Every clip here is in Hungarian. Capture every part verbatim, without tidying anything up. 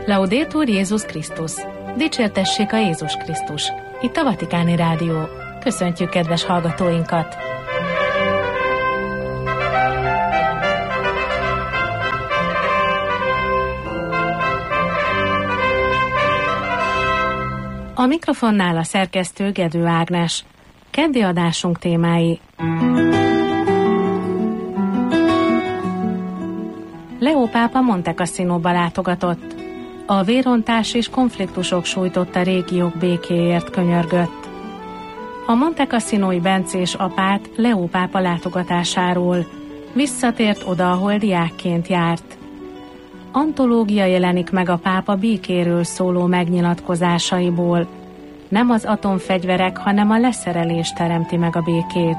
Laudetur Jézus Krisztus! Dicsértessék a Jézus Krisztus! Itt a Vatikáni Rádió. Köszöntjük kedves hallgatóinkat! A mikrofonnál a szerkesztő Gedő Ágnes. Keddi adásunk témái: Leó pápa Monte Cassinóba látogatott. A vérontás és konfliktusok sújtotta régiók békéért könyörgött. A Monte Cassinói bencés apát Leó pápa látogatásáról. Visszatért oda, ahol diákként járt. Antológia jelenik meg a pápa békéről szóló megnyilatkozásaiból. Nem az atomfegyverek, hanem a leszerelés teremti meg a békét.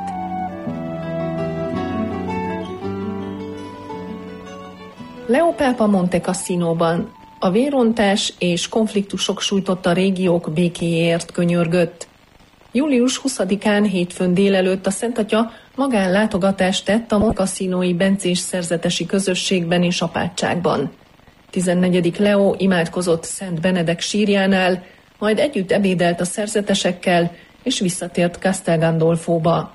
Leó pápa Monte Cassinóban. A vérontás és konfliktusok sújtotta régiók békéért könyörgött. július huszadikán hétfőn délelőtt a Szentatya magánlátogatást tett a Monte Cassinói bencés szerzetesi közösségben és apátságban. tizennegyedik Leó imádkozott Szent Benedek sírjánál, majd együtt ebédelt a szerzetesekkel, és visszatért Castel Gandolfóba.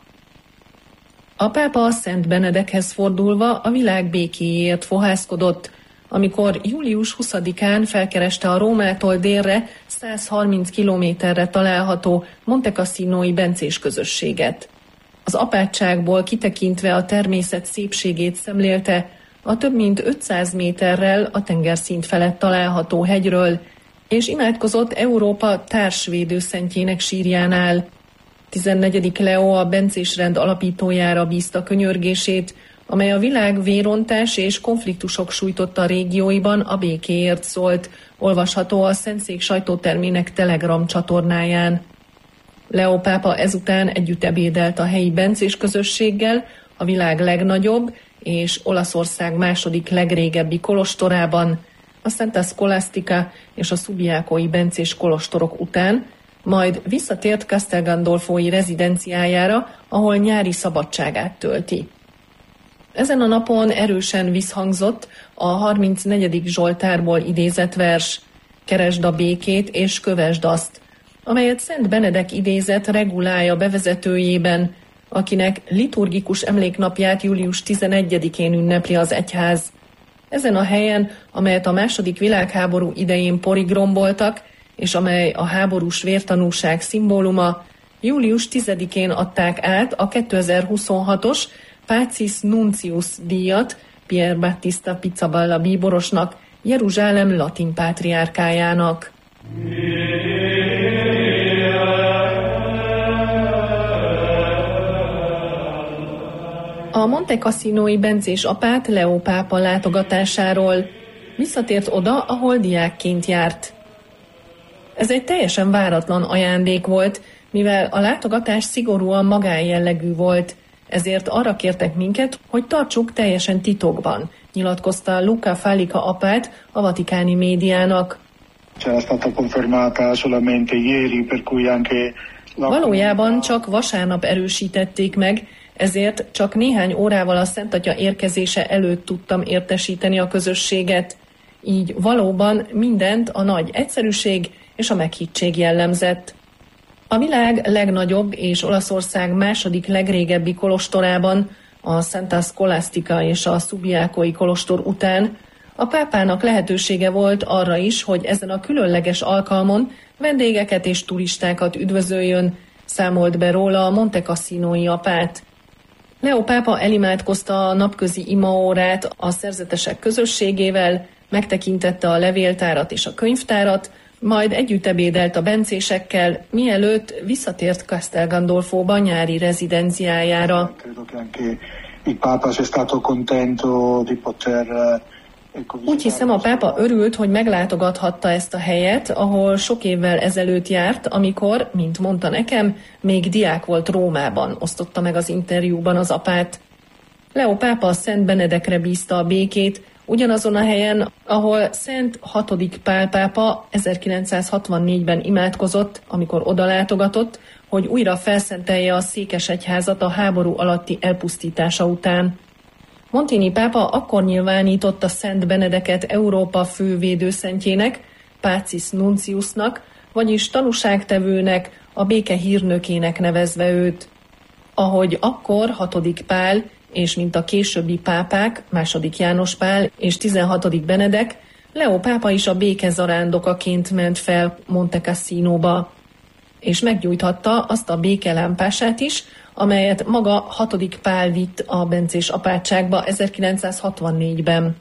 A pápa Szent Benedekhez fordulva a világ békéjéért fohászkodott, amikor július huszadikán felkereste a Rómától délre százharminc kilométerre található Monte Cassinói bencés közösséget. Az apátságból kitekintve a természet szépségét szemlélte a több mint ötszáz méterrel a tengerszint felett található hegyről, és imádkozott Európa társvédőszentjének sírjánál. tizennegyedik Leó a bencés rend alapítójára bízta könyörgését, amely a világ vérontás és konfliktusok sújtotta régióiban a békéért szólt, olvasható a Szentszék sajtótermének Telegram csatornáján. Leó pápa ezután együtt ebédelt a helyi bencés közösséggel, a világ legnagyobb és Olaszország második legrégebbi kolostorában, a Santa Scholastica és a Subiacói bencés kolostorok után, majd visszatért Castel Gandolfói rezidenciájára, ahol nyári szabadságát tölti. Ezen a napon erősen visszhangzott a harmincnegyedik Zsoltárból idézett vers: Keresd a békét és kövesd azt, amelyet Szent Benedek idézett regulája bevezetőjében, akinek liturgikus emléknapját július tizenegyedikén ünnepli az egyház. Ezen a helyen, amelyet a második világháború idején porig romboltak, és amely a háborús vértanúság szimbóluma, július tizedikén adták át a kétezer-huszonhatos Pacis Nuncius díjat Pier Battista Pizzaballa bíborosnak, Jeruzsálem latin pátriárkájának. A Monte Cassinói bencés apát Leó pápa látogatásáról. Visszatért oda, ahol diákként járt. Ez egy teljesen váratlan ajándék volt, mivel a látogatás szigorúan magánjellegű volt, ezért arra kértek minket, hogy tartsuk teljesen titokban, nyilatkozta Luca Falica apát a vatikáni médiának. Valójában csak vasárnap erősítették meg, ezért csak néhány órával a Szentatya érkezése előtt tudtam értesíteni a közösséget. Így valóban mindent a nagy egyszerűség és a meghittség jellemzett. A világ legnagyobb és Olaszország második legrégebbi kolostorában, a Santa Scholastica és a Subiacói kolostor után a pápának lehetősége volt arra is, hogy ezen a különleges alkalmon vendégeket és turistákat üdvözöljön, számolt be róla a Monte Cassinói apát. Leó pápa elimádkozta a napközi imaórát a szerzetesek közösségével, megtekintette a levéltárat és a könyvtárat, majd együtt ebédelt a bencésekkel, mielőtt visszatért Castel Gandolfóba nyári rezidenciájára. Úgy hiszem, a pápa örült, hogy meglátogathatta ezt a helyet, ahol sok évvel ezelőtt járt, amikor, mint mondta nekem, még diák volt Rómában, osztotta meg az interjúban az apát. Leó pápa Szent Benedekre bízta a békét, ugyanazon a helyen, ahol Szent hatodik Pál pápa ezerkilencszázhatvannégyben imádkozott, amikor odalátogatott, hogy újra felszentelje a székesegyházat a háború alatti elpusztítása után. Montini pápa akkor nyilvánította Szent Benedeket Európa fő védőszentjének, Pacis Nunciusnak, vagyis tanúságtevőnek, a béke hírnökének nevezve őt. Ahogy akkor hatodik Pál, és mint a későbbi pápák, második János Pál és tizenhatodik Benedek, Leó pápa is a béke zarándokaként ment fel Monte Cassinóba, és meggyújthatta azt a békelámpását is, amelyet maga hatodik Pál vitt a bencés apátságba ezerkilencszázhatvannégyben.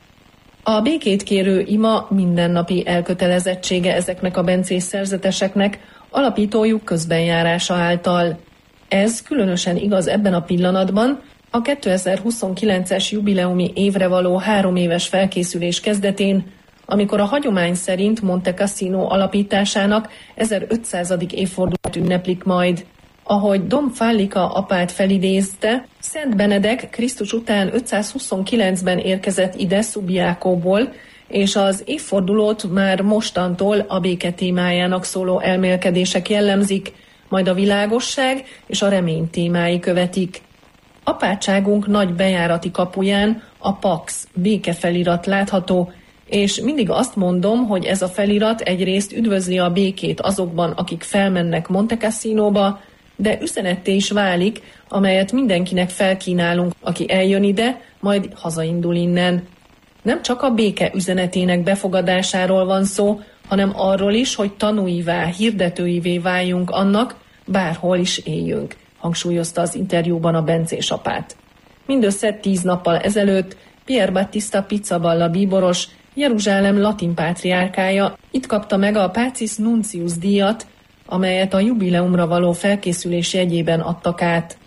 A békét kérő ima mindennapi elkötelezettsége ezeknek a bencés szerzeteseknek alapítójuk közbenjárása által. Ez különösen igaz ebben a pillanatban, a kétezer-huszonkilences jubileumi évre való három éves felkészülés kezdetén, amikor a hagyomány szerint Monte Cassino alapításának ezerötszázadik évfordulóját ünneplik majd. Ahogy Dom Fallika apát felidézte, Szent Benedek Krisztus után ötszázhuszonkilencben érkezett ide Subiacóból, és az évfordulót már mostantól a béke témájának szóló elmélkedések jellemzik, majd a világosság és a remény témái követik. Apátságunk nagy bejárati kapuján a Pax béke felirat látható, és mindig azt mondom, hogy ez a felirat egyrészt üdvözli a békét azokban, akik felmennek Monte Cassinóba, de üzenetté is válik, amelyet mindenkinek felkínálunk, aki eljön ide, majd hazaindul innen. Nem csak a béke üzenetének befogadásáról van szó, hanem arról is, hogy tanúivá, hirdetőivé váljunk annak, bárhol is éljünk, hangsúlyozta az interjúban a bencés apát. Mindössze tíz nappal ezelőtt Pier Battista Pizzaballa bíboros, Jeruzsálem latin pátriárkája itt kapta meg a Pacis Nuncius díjat, amelyet a jubileumra való felkészülés jegyében adtak át.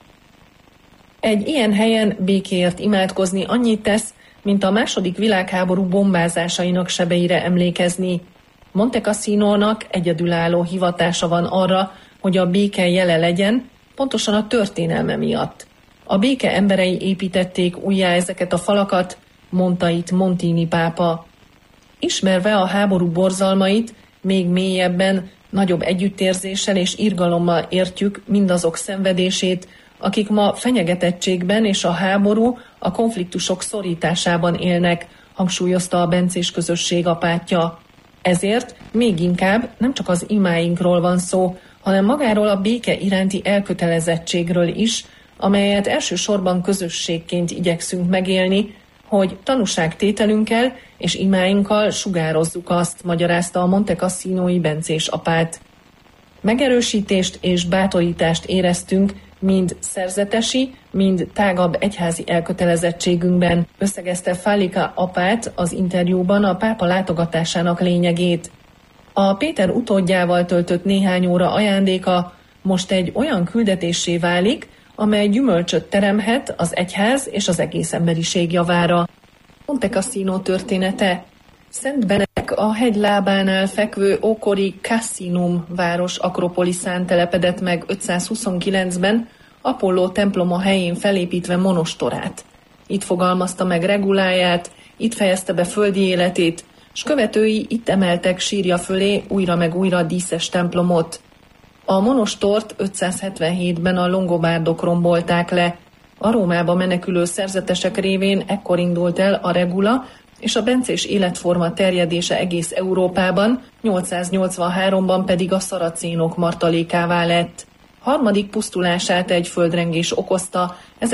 Egy ilyen helyen békéért imádkozni annyit tesz, mint a második világháború bombázásainak sebeire emlékezni. Monte Cassinónak egyedülálló hivatása van arra, hogy a béke jele legyen, pontosan a történelme miatt. A béke emberei építették újjá ezeket a falakat, mondta itt Montini pápa. Ismerve a háború borzalmait, még mélyebben, nagyobb együttérzéssel és irgalommal értjük mindazok szenvedését, akik ma fenyegetettségben és a háború, a konfliktusok szorításában élnek, hangsúlyozta a bencés közösség apátja. Ezért még inkább nem csak az imáinkról van szó, hanem magáról a béke iránti elkötelezettségről is, amelyet elsősorban közösségként igyekszünk megélni, hogy tanúságtételünkkel és imáinkkal sugározzuk azt, magyarázta a Monte Cassinói bencés apát. Megerősítést és bátorítást éreztünk mind szerzetesi, mind tágabb egyházi elkötelezettségünkben, összegezte Fallika apát az interjúban a pápa látogatásának lényegét. A Péter utódjával töltött néhány óra ajándéka most egy olyan küldetésé válik, amely gyümölcsöt teremhet az egyház és az egész emberiség javára. Monte Cassino története. Szent Benedek a hegy lábánál fekvő ókori Cassinum város akropoliszán telepedett meg ötszázhuszonkilencben, Apolló temploma helyén felépítve monostorát. Itt fogalmazta meg reguláját, itt fejezte be földi életét, s követői itt emeltek sírja fölé újra meg újra díszes templomot. A monostort ötszázhetvenhétben a longobárdok rombolták le. A Rómába menekülő szerzetesek révén ekkor indult el a regula, és a bencés életforma terjedése egész Európában, nyolcszáznyolcvanháromban pedig a szaracénok martalékává lett. Harmadik pusztulását egy földrengés okozta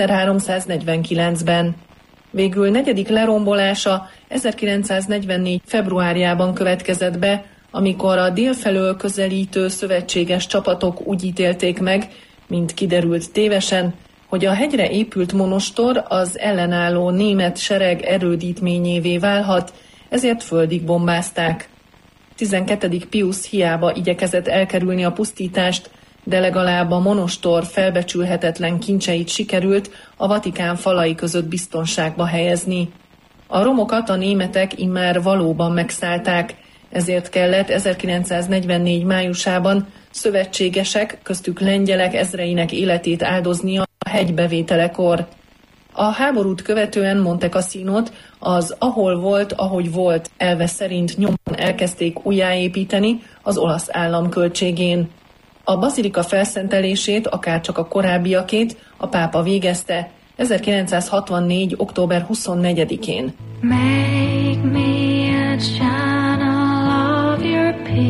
ezerháromszáznegyvenkilencben. Végül negyedik lerombolása ezerkilencszáznegyvennégy februárjában következett be, amikor a délfelől közelítő szövetséges csapatok úgy ítélték meg, mint kiderült tévesen, hogy a hegyre épült monostor az ellenálló német sereg erődítményévé válhat, ezért földig bombázták. tizenkettedik Piusz hiába igyekezett elkerülni a pusztítást, de legalább a monostor felbecsülhetetlen kincseit sikerült a Vatikán falai között biztonságba helyezni. A romokat a németek immár valóban megszállták, ezért kellett ezerkilencszáznegyvennégy májusában szövetségesek, köztük lengyelek ezreinek életét áldoznia a hegybevételekor. A háborút követően Monte Cassinót az ahol volt, ahogy volt elve szerint nyomon elkezdték újjáépíteni az olasz állam költségén. A bazilika felszentelését, akárcsak a korábbiakét a pápa végezte, ezerkilencszázhatvannégy. október huszonnegyedikén. Make me a channel of your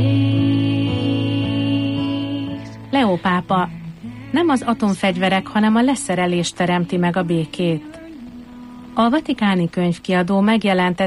peace. Leó pápa, nem az atomfegyverek, hanem a leszerelés teremti meg a békét. A Vatikáni Könyvkiadó megjelentette